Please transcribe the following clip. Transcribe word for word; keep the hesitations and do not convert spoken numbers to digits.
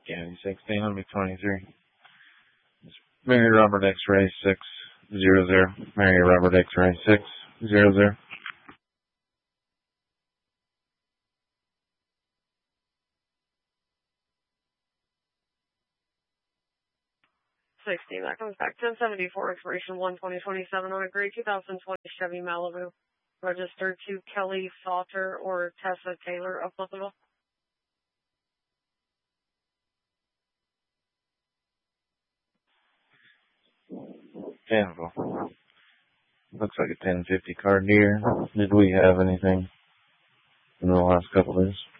County sixteen, let me twenty-three. Mary Robert X-ray six zero zero. Mary Robert X-ray six zero zero. sixteen, that comes back. ten seventy-four, expiration one twenty twenty-seven on a gray two thousand twenty Chevy Malibu. Registered to Kelly Sauter or Tessa Taylor of Pleasantville. Danville. Looks like a ten fifty car deer. Did we have anything in the last couple of days?